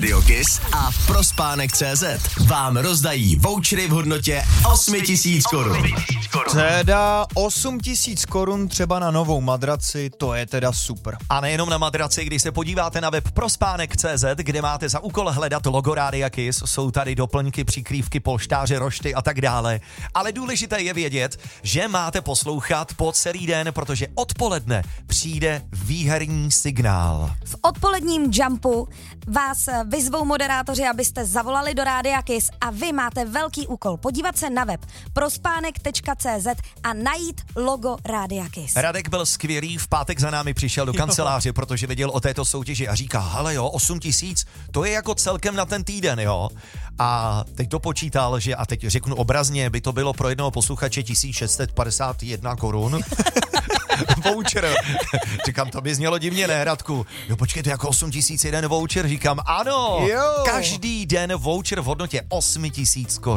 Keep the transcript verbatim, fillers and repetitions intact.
Radio Kiss a Prospánek tečka cé zet vám rozdají vouchery v hodnotě osm tisíc korun. Teda osm tisíc korun třeba na novou madraci, to je teda super. A nejenom na madraci, když se podíváte na web prospánek tečka cé zet, kde máte za úkol hledat logo Rádia Kiss, jsou tady doplňky, přikrývky, polštáře, rošty a tak dále. Ale důležité je vědět, že máte poslouchat po celý den, protože odpoledne přijde výherní signál. V odpoledním jumpu vás vyzvou moderátoři, abyste zavolali do Rádia Kiss a vy máte velký úkol podívat se na web prospánek tečka cé zet a najít logo Rádia Kiss. Radek byl skvělý, v pátek za námi přišel do kanceláře, protože věděl o této soutěži a říká, hele jo, osm tisíc, to je jako celkem na ten týden, jo. A teď to počítal, že, a teď řeknu obrazně, by to bylo pro jednoho posluchače tisíc šest set padesát jedna korun. Voucher. Říkám, to by znělo divně, ne, Radku? No počkej, to je jako osm tisíc jeden voucher. Říkám, ano, jo. Každý den voucher v hodnotě osm tisíc korun.